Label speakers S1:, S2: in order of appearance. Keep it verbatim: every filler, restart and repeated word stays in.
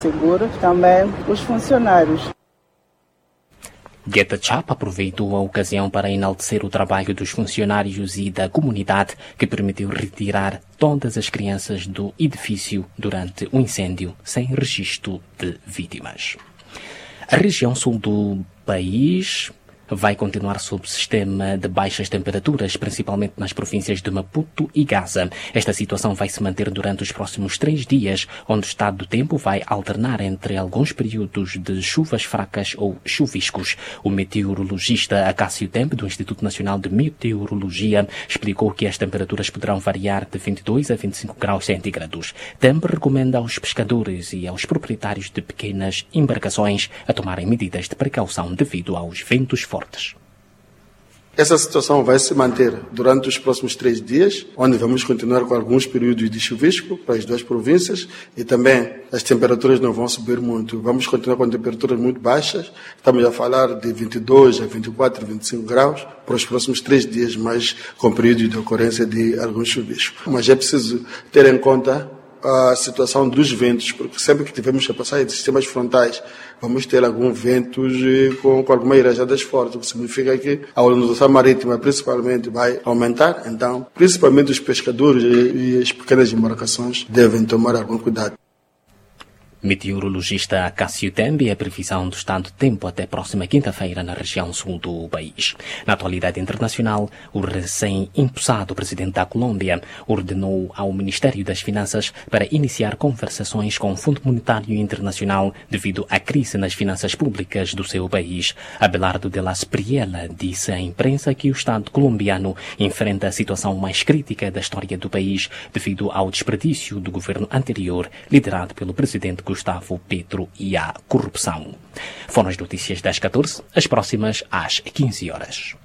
S1: Seguro também os funcionários.
S2: Getachap aproveitou a ocasião para enaltecer o trabalho dos funcionários e da comunidade que permitiu retirar todas as crianças do edifício durante o incêndio, sem registro de vítimas. A região sul do país vai continuar sob sistema de baixas temperaturas, principalmente nas províncias de Maputo e Gaza. Esta situação vai se manter durante os próximos três dias, onde o estado do tempo vai alternar entre alguns períodos de chuvas fracas ou chuviscos. O meteorologista Acácio Tempe, do Instituto Nacional de Meteorologia, explicou que as temperaturas poderão variar de vinte e dois a vinte e cinco graus centígrados. Tempe recomenda aos pescadores e aos proprietários de pequenas embarcações a tomarem medidas de precaução devido aos ventos fortes.
S3: Essa situação vai se manter durante os próximos três dias, onde vamos continuar com alguns períodos de chuvisco para as duas províncias e também as temperaturas não vão subir muito. Vamos continuar com temperaturas muito baixas, estamos a falar de vinte e dois a vinte e quatro, vinte e cinco graus para os próximos três dias, mais com períodos de ocorrência de alguns chuviscos. Mas é preciso ter em conta a situação dos ventos, porque sempre que tivermos a passar de sistemas frontais, vamos ter alguns ventos com, com algumas rajadas fortes, o que significa que a ondulação marítima principalmente vai aumentar. Então, principalmente os pescadores e, e as pequenas embarcações devem tomar algum cuidado.
S2: Meteorologista Acácio Tempe, a previsão do estado de tempo até próxima quinta-feira na região sul do país. Na atualidade internacional, o recém-impossado presidente da Colômbia ordenou ao Ministério das Finanças para iniciar conversações com o Fundo Monetário Internacional devido à crise nas finanças públicas do seu país. Abelardo de la Espriella disse à imprensa que o Estado colombiano enfrenta a situação mais crítica da história do país devido ao desperdício do governo anterior, liderado pelo presidente Gustavo Petro, e à corrupção. Foram as notícias das catorze, as próximas às quinze horas.